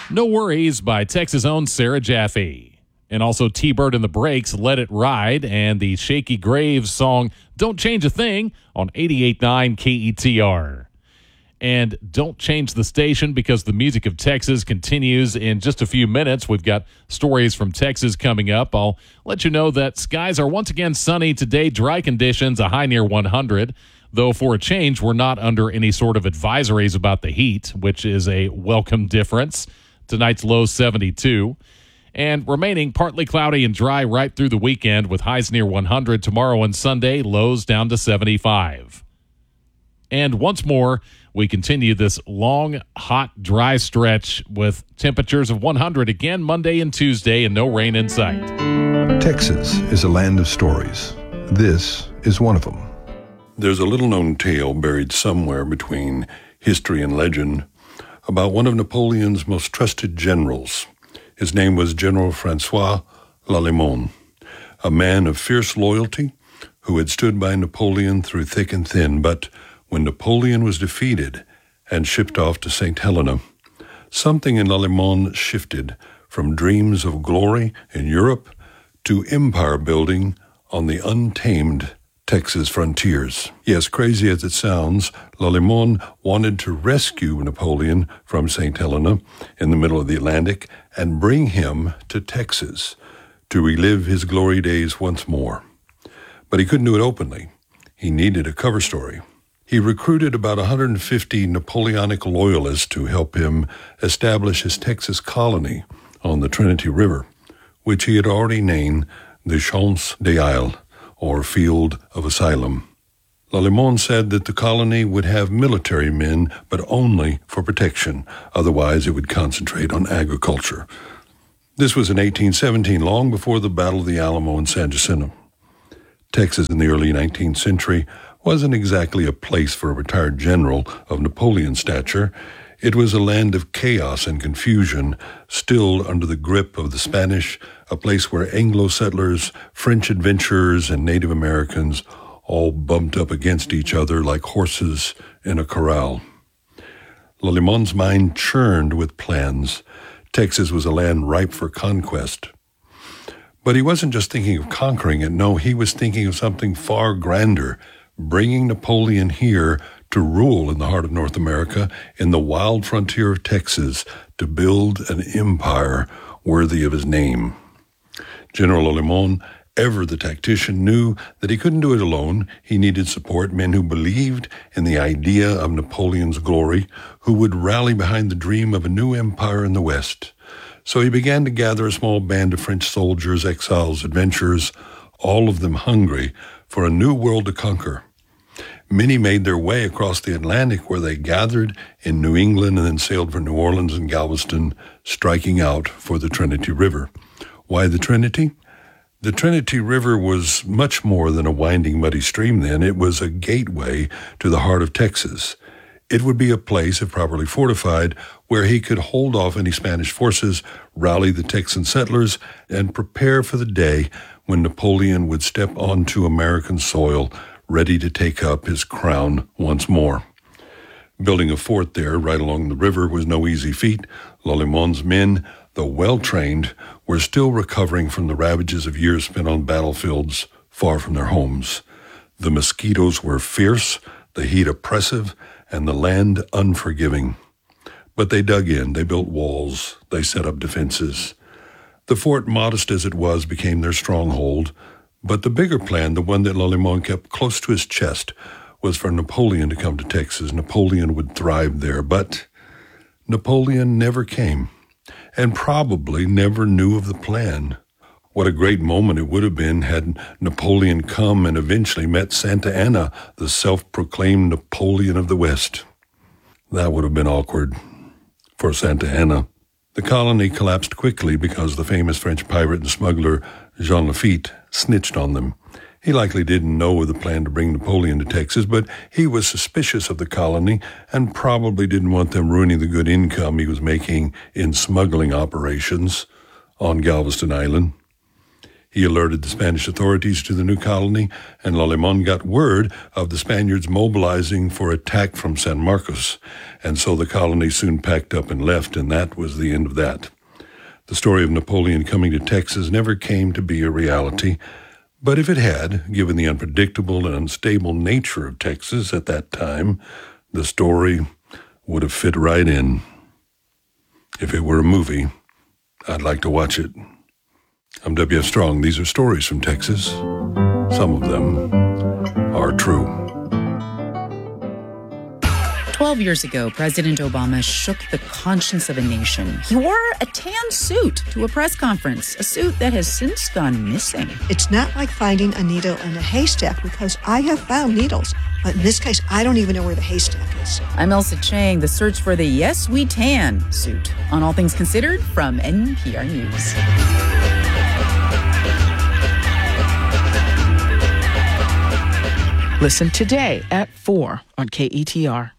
No Worries by Texas' own Sarah Jaffe. And also T-Bird and the Breaks, Let It Ride, and the Shaky Graves song, Don't Change a Thing, on 88.9 KETR. And don't change the station because the music of Texas continues in just a few minutes. We've got stories from Texas coming up. I'll let you know that skies are once again sunny today, dry conditions, a high near 100. Though for a change, we're not under any sort of advisories about the heat, which is a welcome difference. Tonight's low 72. And remaining partly cloudy and dry right through the weekend with highs near 100 tomorrow and Sunday, lows down to 75. And once more, we continue this long, hot, dry stretch with temperatures of 100 again Monday and Tuesday and no rain in sight. Texas is a land of stories. This is one of them. There's a little-known tale buried somewhere between history and legend about one of Napoleon's most trusted generals. His name was General Francois Lalemant, a man of fierce loyalty who had stood by Napoleon through thick and thin. But when Napoleon was defeated and shipped off to St. Helena, something in Lalemant shifted from dreams of glory in Europe to empire building on the untamed Texas frontiers. Yes, crazy as it sounds, Lalemant wanted to rescue Napoleon from St. Helena in the middle of the Atlantic and bring him to Texas to relive his glory days once more. But he couldn't do it openly. He needed a cover story. He recruited about 150 Napoleonic loyalists to help him establish his Texas colony on the Trinity River, which he had already named the Champs des Isles, or Field of Asylum. Lalemant said that the colony would have military men, but only for protection. Otherwise, it would concentrate on agriculture. This was in 1817, long before the Battle of the Alamo and San Jacinto. Texas in the early 19th century wasn't exactly a place for a retired general of Napoleon's stature. It was a land of chaos and confusion, still under the grip of the Spanish, a place where Anglo settlers, French adventurers, and Native Americans all bumped up against each other like horses in a corral. Lalemant's mind churned with plans. Texas was a land ripe for conquest. But he wasn't just thinking of conquering it. No, he was thinking of something far grander, bringing Napoleon here to rule in the heart of North America, in the wild frontier of Texas, to build an empire worthy of his name. General Lalemant, ever the tactician, knew that he couldn't do it alone. He needed support, men who believed in the idea of Napoleon's glory, who would rally behind the dream of a new empire in the West. So he began to gather a small band of French soldiers, exiles, adventurers, all of them hungry for a new world to conquer. Many made their way across the Atlantic, where they gathered in New England and then sailed for New Orleans and Galveston, striking out for the Trinity River. Why the Trinity? The Trinity River was much more than a winding, muddy stream then. It was a gateway to the heart of Texas. It would be a place, if properly fortified, where he could hold off any Spanish forces, rally the Texan settlers, and prepare for the day when Napoleon would step onto American soil, ready to take up his crown once more. Building a fort there right along the river was no easy feat. Lalemant's men, though well-trained, were still recovering from the ravages of years spent on battlefields far from their homes. The mosquitoes were fierce, the heat oppressive, and the land unforgiving. But they dug in, they built walls, they set up defenses. The fort, modest as it was, became their stronghold. But the bigger plan, the one that Lalemant kept close to his chest, was for Napoleon to come to Texas. Napoleon would thrive there, but Napoleon never came, and probably never knew of the plan. What a great moment it would have been had Napoleon come and eventually met Santa Anna, the self-proclaimed Napoleon of the West. That would have been awkward for Santa Anna. The colony collapsed quickly because the famous French pirate and smuggler Jean Lafitte snitched on them. He likely didn't know of the plan to bring Napoleon to Texas, but he was suspicious of the colony and probably didn't want them ruining the good income he was making in smuggling operations on Galveston Island. He alerted the Spanish authorities to the new colony, and Lalemon got word of the Spaniards mobilizing for attack from San Marcos, and so the colony soon packed up and left, and that was the end of that. The story of Napoleon coming to Texas never came to be a reality, but if it had, given the unpredictable and unstable nature of Texas at that time, the story would have fit right in. If it were a movie, I'd like to watch it. I'm W.F. Strong. These are stories from Texas. Some of them are true. 12 years ago, President Obama shook the conscience of a nation. He wore a tan suit to a press conference, a suit that has since gone missing. It's not like finding a needle in a haystack, because I have found needles. But in this case, I don't even know where the haystack is. I'm Elsa Chang, the search for the Yes We Tan suit on All Things Considered from NPR News. Listen today at 4 on KETR.